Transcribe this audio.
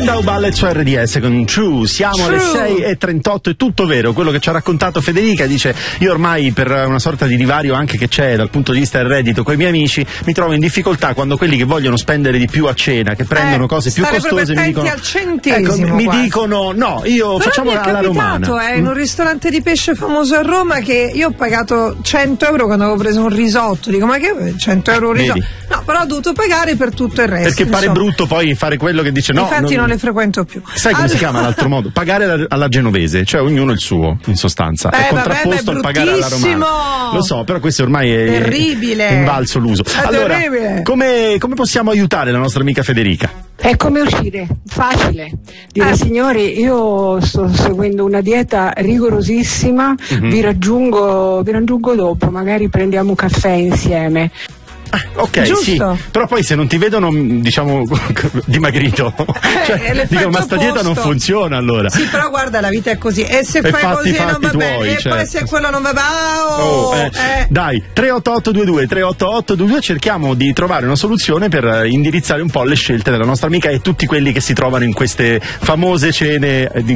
Spandau Ballet su RDS con True. Siamo alle 6:38, è tutto vero quello che ci ha raccontato Federica. Dice: io ormai, per una sorta di divario anche che c'è dal punto di vista del reddito con i miei amici, mi trovo in difficoltà quando quelli che vogliono spendere di più a cena, che prendono cose più costose, mi dicono al centesimo, mi dicono no, io facciamo alla romana. In un ristorante di pesce famoso a Roma che io ho pagato 100 euro quando avevo preso un risotto. Dico: ma che 100 euro un risotto? No, però ho dovuto pagare per tutto il resto. Perché pare brutto poi fare quello che dice no. Infatti non le frequento più. Sai come si chiama l'altro modo? Pagare alla genovese, cioè ognuno il suo, in sostanza. È contrapposto al pagare alla romana. Lo so, però questo ormai è terribile. È invalso l'uso. Allora, come possiamo aiutare la nostra amica Federica? E come uscire? Facile. Dire: signori, io sto seguendo una dieta rigorosissima, vi raggiungo dopo, magari prendiamo un caffè insieme. Ok, giusto. Sì, però poi se non ti vedono, diciamo, dimagrito, cioè, dico, ma sta dieta non funziona allora. Sì, però guarda, la vita è così, e se fai così non va bene, e poi se quello non va bene, Dai, 38822, cerchiamo di trovare una soluzione per indirizzare un po' le scelte della nostra amica e tutti quelli che si trovano in queste famose cene